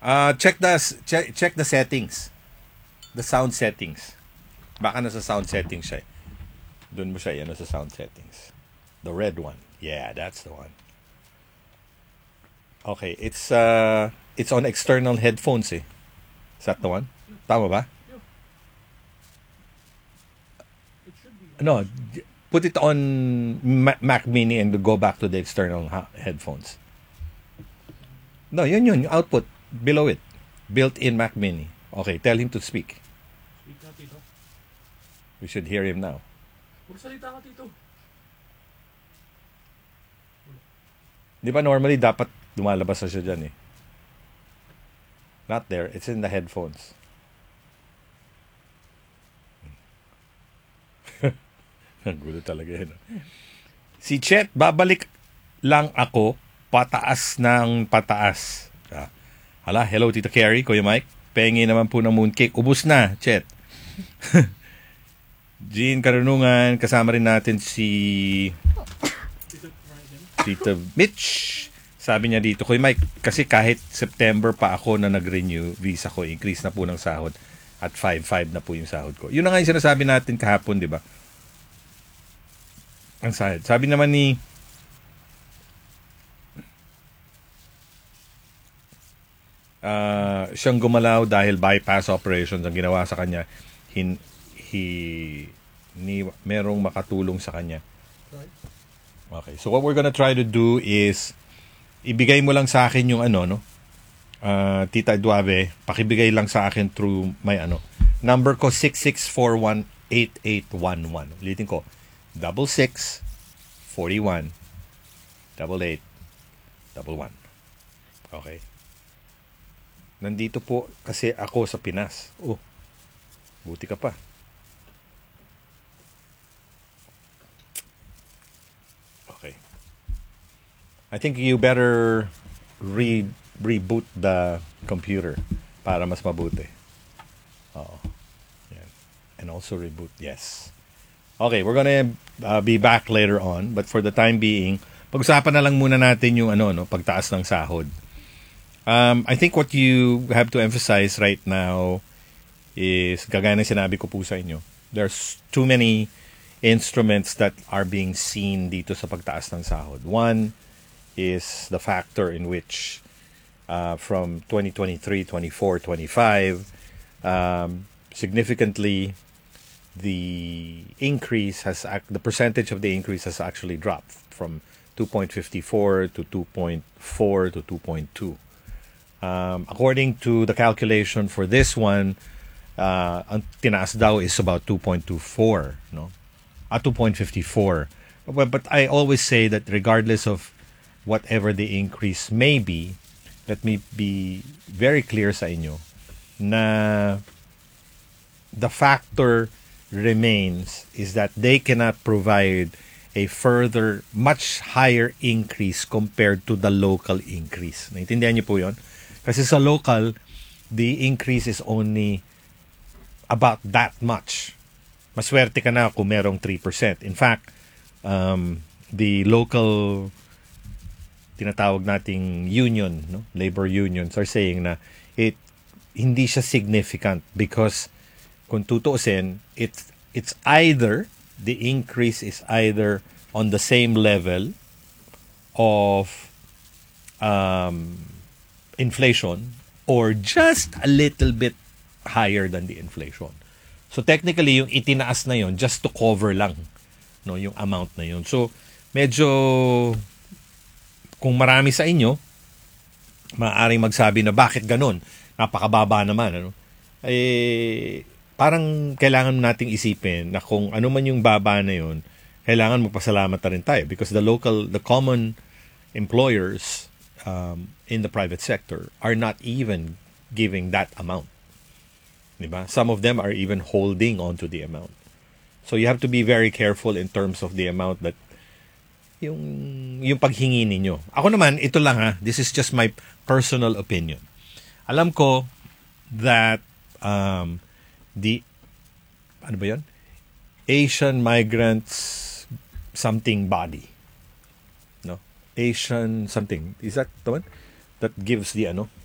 Check the settings. The sound settings. Baka nasa sound settings siya. Doon mo siya, sa sound settings. The red one. Yeah, that's the one. Okay, it's on external headphones eh. Is that the one? Tama ba? No, put it on Mac Mini and go back to the external headphones. No, yun, output below it. Built-in Mac Mini. Okay, tell him to speak. Speak na, Tito. We should hear him now. Pagsalita ka, Tito. Di ba normally dapat lumalabas na siya dyan eh? Not there. It's in the headphones. Ang gulo talaga yun. Si Chet, babalik lang ako pataas ng pataas. Hala, hello Tito Carrie, Kuya Mike. Pengi naman po ng mooncake. Ubus na, Chet. Jean Karunungan, kasama rin natin si Tito Mitch. Sabi niya dito, Kuya Mike, kasi kahit September pa ako na nag-renew visa ko, increase na po ng sahod at 5.5 na po yung sahod ko. Yun na nga yung sinasabi natin kahapon, di ba? Ang sahod. Sabi naman ni siyang gumalaw dahil bypass operations ang ginawa sa kanya. Merong makatulong sa kanya. Okay. So what we're gonna try to do is ibigay mo lang sa akin yung Tita Duave, pakibigay lang sa akin through my number ko 66418811. Ulitin ko. 66418811. Okay. Nandito po kasi ako sa Pinas. Oh. Buti ka pa. Okay. I think you better reboot the computer para mas mabuti. Oo. Yan. And also reboot. Yes. Okay, we're gonna be back later on. But for the time being, pag-usapan na lang muna natin yung pagtaas ng sahod. I think what you have to emphasize right now is, gagaya ng sinabi ko po sa inyo, there's too many instruments that are being seen dito sa pagtaas ng sahod. One is the factor in which from 2023, 24, 25, significantly the percentage of the increase has actually dropped from 2.54 to 2.4 to 2.2. According to the calculation for this one, ang tinaas daw is about 2.24, no? 2.54. But I always say that regardless of whatever the increase may be, let me be very clear sa inyo na the factor remains is that they cannot provide a further much higher increase compared to the local increase. Naintindihan niyo po yun? Kasi sa local, the increase is only about that much. Maswerte ka na kung merong 3%. In fact, the local tinatawag nating union, labor unions are saying na hindi siya significant because kung tutuusin, it's either the increase is either on the same level of inflation or just a little bit higher than the inflation. So technically, yung itinaas na yon just to cover lang yung amount na yon. So medyo kung marami sa inyo maaaring magsabi na bakit ganun? Napakababa naman, parang kailangan nating isipin na kung ano man yung baba na yun, kailangan magpasalamat na rin tayo because the common employers in the private sector are not even giving that amount. Diba? Some of them are even holding on to the amount. So you have to be very careful in terms of the amount that yung paghingi ninyo. Ako naman, ito lang this is just my personal opinion. Alam ko that the Asian Migrants something body, Asian something, is that the one that gives the